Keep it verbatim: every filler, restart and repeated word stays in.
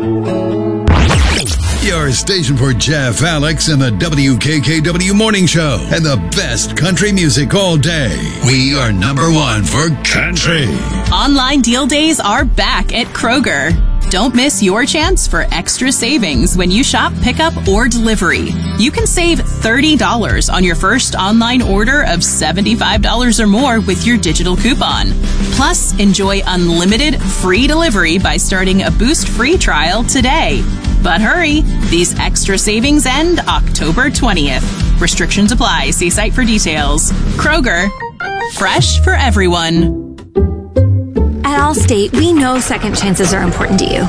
Your station for Jeff, Alex, and the W K K W Morning Show, and the best country music all day. We are number one for country. Online deal days are back at Kroger. Don't miss your chance for extra savings when you shop pickup or delivery. You can save thirty dollars on your first online order of seventy-five dollars or more with your digital coupon. Plus, enjoy unlimited free delivery by starting a Boost free trial today. But hurry, these extra savings end October twentieth. Restrictions apply. See site for details. Kroger, fresh for everyone. At Allstate, we know second chances are important to you.